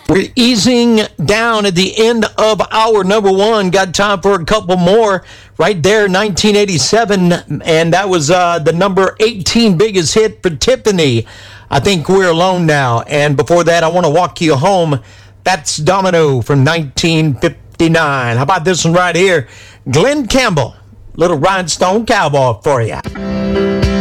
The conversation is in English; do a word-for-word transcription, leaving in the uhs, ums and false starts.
We're easing down at the end of our number one. Got time for a couple more. Right there, nineteen eighty-seven, and that was uh, the number eighteen biggest hit for Tiffany. I Think We're Alone Now. And before that, I Want to Walk You Home. That's Domino from nineteen fifty-nine. How about this one right here? Glenn Campbell, Little Rhinestone Cowboy for you.